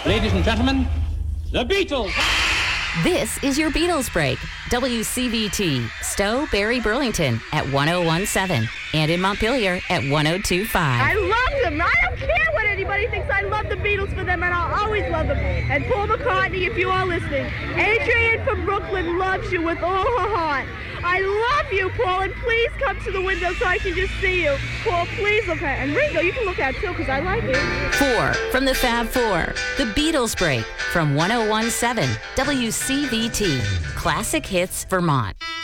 Ladies and gentlemen, the Beatles. This is your Beatles Break. WCVT, Stowe, Barry, Burlington at 1017 and in Montpelier at 1025. I love them. I don't care what anybody thinks. I love the Beatles for them, and I'll always love them. And Paul McCartney, if you are listening. Adrienne from Brooklyn loves you with all her heart. I love you, Paul, and please come to the window so I can just see you. Paul, please look at it. And Ringo, you can look at it too, because I like it. 4 from the Fab Four, the Beatles Break from 1017 WCVT, Classic Hits, Vermont.